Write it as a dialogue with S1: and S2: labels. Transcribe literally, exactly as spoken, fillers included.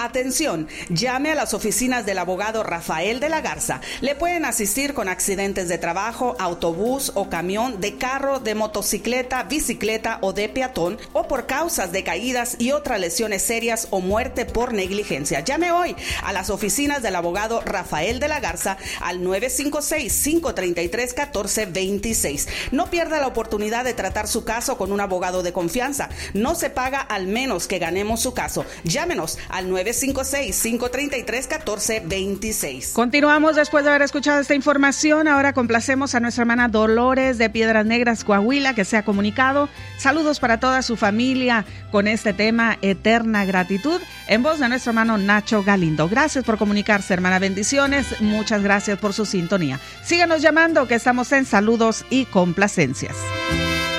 S1: Atención, llame a las oficinas del abogado Rafael de la Garza. Le pueden asistir con accidentes de trabajo, autobús o camión, de carro, de motocicleta, bicicleta o de peatón, o por causas de caídas y otras lesiones serias o muerte por negligencia. Llame hoy a las oficinas del abogado Rafael de la Garza al nueve cinco seis, cinco tres tres, uno cuatro dos seis. No pierda la oportunidad de tratar su caso con un abogado de confianza. No se paga al menos que ganemos su caso. Llámenos al nueve cinco seis, cinco tres tres, uno cuatro dos seis.
S2: Continuamos después de haber escuchado esta información. Ahora complacemos a nuestra hermana Dolores de Piedras Negras, Coahuila, que se ha comunicado. Saludos para toda su familia con este tema, Eterna Gratitud, en voz de nuestro hermano Nacho Galindo. Gracias por comunicarse, hermana. Bendiciones. Muchas gracias por su sintonía. Síganos llamando, que estamos en Saludos y Complacencias.